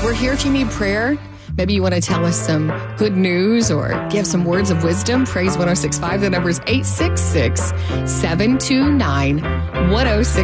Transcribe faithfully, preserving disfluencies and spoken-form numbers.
We're here if you need prayer. Maybe you want to tell us some good news or give some words of wisdom. Praise one oh six point five. The number is eight six six, seven two nine, one oh six.